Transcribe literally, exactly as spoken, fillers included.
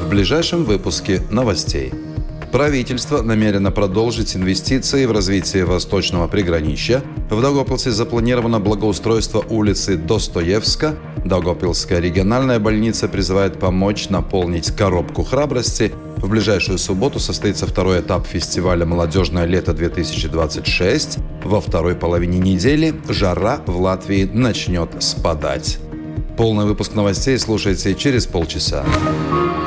В ближайшем выпуске новостей. Правительство намерено продолжить инвестиции в развитие восточного приграничья. В Даугавпилсе запланировано благоустройство улицы Достоевска. Даугавпилская региональная больница призывает помочь наполнить коробку храбрости. В ближайшую субботу состоится второй этап фестиваля «Молодежное лето-две тысячи двадцать шесть». Во второй половине недели жара в Латвии начнет спадать. Полный выпуск новостей слушайте через полчаса.